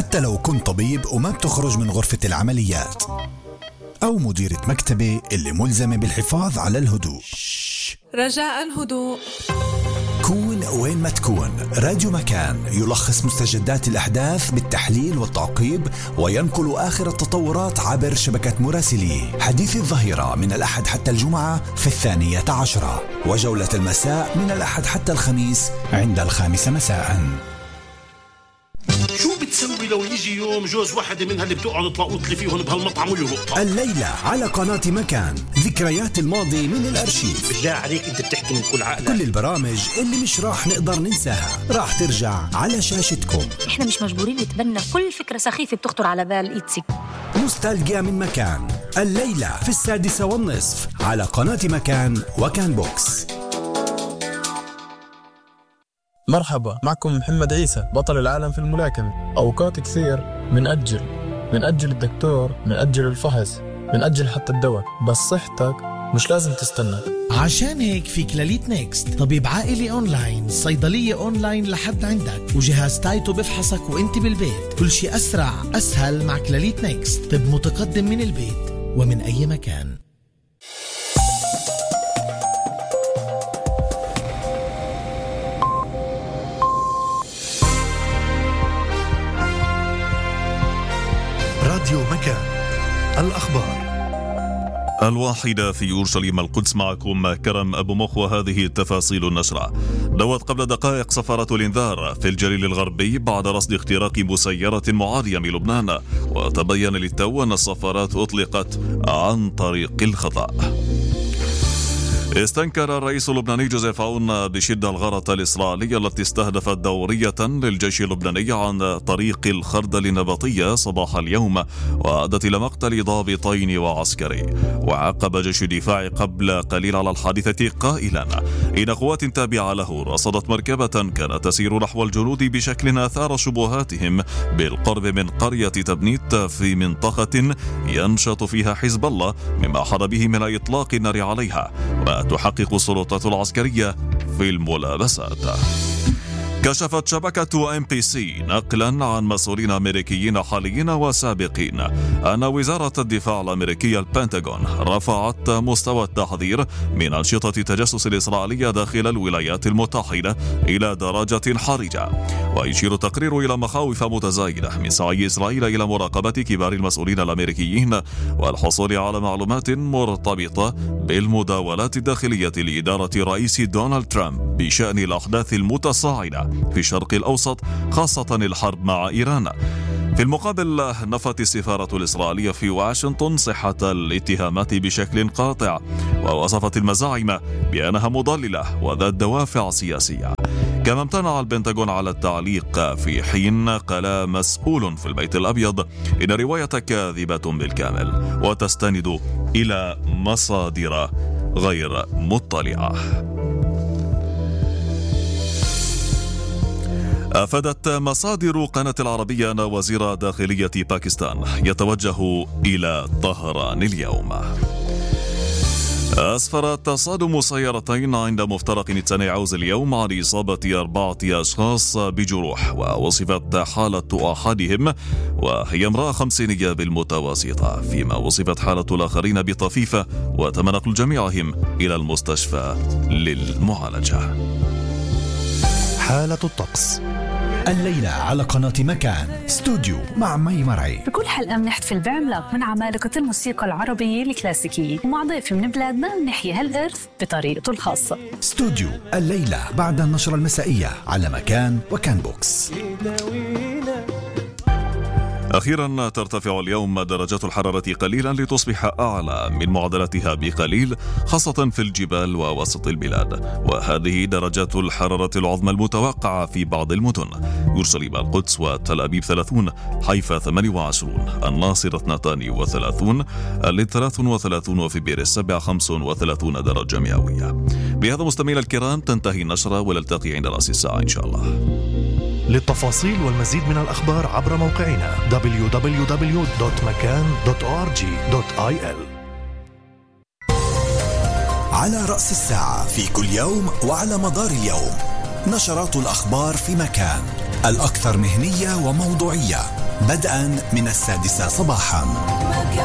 حتى لو كنت طبيب وما بتخرج من غرفة العمليات، أو مديرة مكتبة اللي ملزمة بالحفاظ على الهدوء. رجاء هدوء. كون وين ما تكون، راديو مكان يلخص مستجدات الأحداث بالتحليل والتعقيب، وينقل آخر التطورات عبر شبكة مراسليه. حديث الظهيرة من الأحد حتى الجمعة في 12:10، وجولة المساء من الأحد حتى الخميس عند 5 مساء. شو بتسوي لو يجي يوم جوز واحدة منها اللي بتقعد تلاقوط لي فيهم بهالمطعم ويلقطها؟ الليلة على قناة مكان، ذكريات الماضي من الأرشيف. بالله عليك أنت بتحكي من كل عقلك. كل البرامج اللي مش راح نقدر ننساها راح ترجع على شاشتكم. احنا مش مجبورين نتبنى كل فكرة سخيفة بتخطر على بال إيتسي. نوستالجيا من مكان، الليلة في 6:30 على قناة مكان وكان بوكس. مرحبا، معكم محمد عيسى بطل العالم في الملاكمة. أوقات كثير منأجل الدكتور، منأجل الفحص، منأجل حتى الدواء، بس صحتك مش لازم تستنى. عشان هيك في كلاليت نيكست، طبيب عائلي أونلاين، صيدلية أونلاين لحد عندك، وجهاز تايتو بفحصك وانت بالبيت. كل شيء أسرع أسهل مع كلاليت نيكست. طب متقدم من البيت ومن أي مكان. راديو مكان، الأخبار. 1 في أورشليم القدس، معكم كرم أبو مخ، وهذه تفاصيل النشرة. دوت قبل دقائق صفارة الإنذار في الجليل الغربي بعد رصد اختراق مسيرة معادية من لبنان، وتبين للتو أن الصفارات أطلقت عن طريق الخطأ. استنكر الرئيس اللبناني جوزيف عون بشدة الغارة الإسرائيلية التي استهدفت دورية للجيش اللبناني عن طريق الخردل النبطية صباح اليوم، وأدت إلى مقتل ضابطين وعسكري. وعقب جيش الدفاع قبل قليل على الحادثة قائلا إن قوات تابعة له رصدت مركبة كانت تسير نحو الجنود بشكل أثار شبهاتهم بالقرب من قرية تبنيت في منطقة ينشط فيها حزب الله، مما حر به من إطلاق النار عليها. وتحقق السلطات العسكرية في الملابسات. كشفت شبكة MPC نقلا عن مسؤولين أمريكيين حاليين وسابقين أن وزارة الدفاع الأمريكية البنتاغون رفعت مستوى التحذير من أنشطة التجسس الإسرائيلية داخل الولايات المتحدة إلى درجة حرجة. ويشير التقرير إلى مخاوف متزايدة من سعي إسرائيل إلى مراقبة كبار المسؤولين الأمريكيين والحصول على معلومات مرتبطة بالمداولات الداخلية لإدارة رئيس دونالد ترامب بشأن الأحداث المتصاعدة في الشرق الأوسط، خاصة الحرب مع إيران. في المقابل، نفت السفارة الإسرائيلية في واشنطن صحة الاتهامات بشكل قاطع، ووصفت المزاعم بأنها مضللة وذات دوافع سياسية. كما امتنع البنتاغون على التعليق، في حين قال مسؤول في البيت الأبيض إن رواية كاذبة بالكامل وتستند إلى مصادر غير مطلعة. أفادت مصادر قناة العربية أن وزير داخلية باكستان يتوجه إلى طهران اليوم. أسفرت تصادم سيارتين عند مفترق نيتسان عوز اليوم عن إصابة 4 أشخاص بجروح، ووصفت حالة أحدهم وهي امرأة 50 بالمتوسطة، فيما وصفت حالة الآخرين بطفيفة، وتم نقل جميعهم إلى المستشفى للمعالجة. حالة الطقس. الليلة على قناة مكان، استوديو مع مي مرعي. بكل حلقة بنحتفل بعملاق من عمالقة الموسيقى العربية الكلاسيكية، ومع ضيف من بلادنا بنحيي هالإرث بطريقته الخاصة. استوديو الليلة بعد النشرة المسائية على مكان وكان بوكس. أخيرا ترتفع اليوم درجات الحرارة قليلا لتصبح أعلى من معدلاتها بقليل، خاصة في الجبال ووسط البلاد. وهذه درجات الحرارة العظمى المتوقعة في بعض المدن: يورشليم، القدس وتل أبيب 30، حيفا 28، الناصرة 32، الليل 33، وفي بئر السبع 35 درجة مئوية. بهذا مستمعينا الكرام تنتهي النشرة، ونلتقي عند رأس الساعة إن شاء الله. للتفاصيل والمزيد من الأخبار عبر موقعنا www.makan.org.il. على رأس الساعة في كل يوم وعلى مدار اليوم، نشرات الأخبار في مكان. الأكثر مهنية وموضوعية بدءا من 6:00 صباحا.